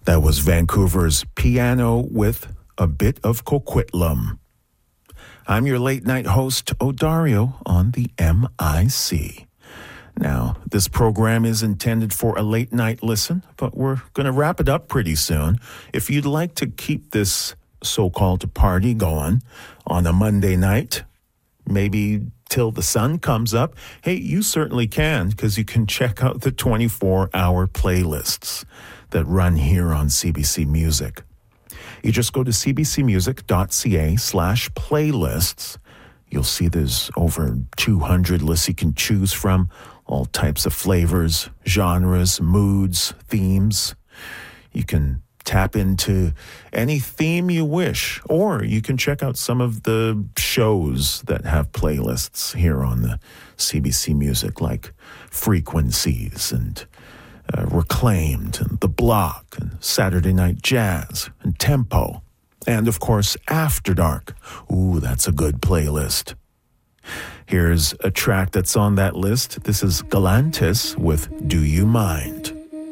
That was Vancouver's Piano with a Bit of Coquitlam. I'm your late night host, Odario, on the MIC. Now, this program is intended for a late night listen, but we're going to wrap it up pretty soon. If you'd like to keep this so-called party going on a Monday night, maybe till the sun comes up, hey, you certainly can, because you can check out the 24-hour playlists that run here on CBC Music. You just go to cbcmusic.ca/playlists. You'll see there's over 200 lists you can choose from, all types of flavors, genres, moods, themes. You can tap into any theme you wish, or you can check out some of the shows that have playlists here on the CBC Music, like Frequencies and Reclaimed and The Block and Saturday Night Jazz and Tempo. And, of course, After Dark. Ooh, that's a good playlist. Here's a track that's on that list. This is Galantis with Do You Mind?